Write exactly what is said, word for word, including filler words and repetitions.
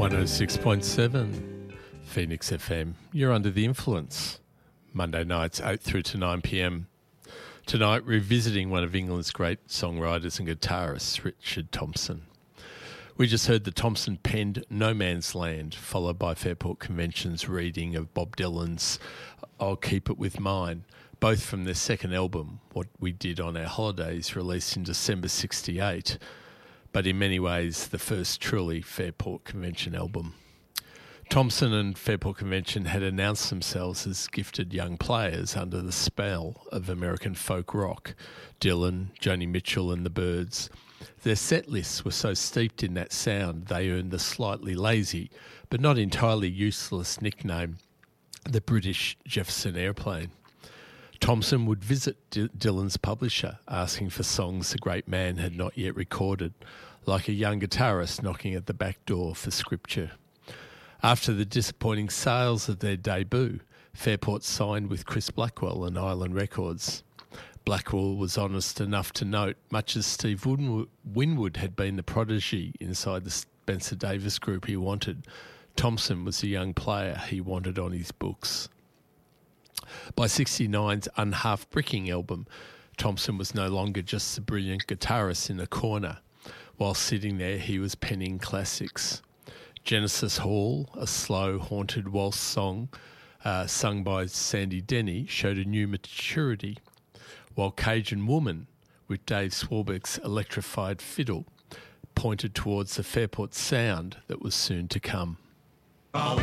one oh six point seven Phoenix F M. You're under the influence. Monday nights, eight through to nine p.m. Tonight, revisiting one of England's great songwriters and guitarists, Richard Thompson. We just heard the Thompson penned No Man's Land, followed by Fairport Convention's reading of Bob Dylan's I'll Keep It With Mine, both from their second album, What We Did on Our Holidays, released in December sixty-eight, but in many ways the first truly Fairport Convention album. Thompson and Fairport Convention had announced themselves as gifted young players under the spell of American folk rock, Dylan, Joni Mitchell and the Byrds. Their set lists were so steeped in that sound they earned the slightly lazy, but not entirely useless nickname, the British Jefferson Airplane. Thompson would visit D- Dylan's publisher, asking for songs the great man had not yet recorded, like a young guitarist knocking at the back door for scripture. After the disappointing sales of their debut, Fairport signed with Chris Blackwell and Island Records. Blackwell was honest enough to note, much as Steve Winwood, Winwood had been the prodigy inside the Spencer Davis group he wanted, Thompson was the young player he wanted on his books. By sixty-nine's Unhalf Bricking album, Thompson was no longer just the brilliant guitarist in a corner. While sitting there, he was penning classics. Genesis Hall, a slow, haunted waltz song uh, sung by Sandy Denny, showed a new maturity, while Cajun Woman, with Dave Swarbrick's electrified fiddle, pointed towards the Fairport sound that was soon to come.